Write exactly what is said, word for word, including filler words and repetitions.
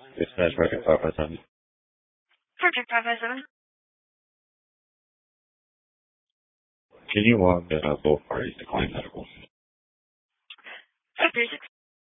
Dispatch Project five five seven. Project five five seven. Can you log that uh, both parties declined that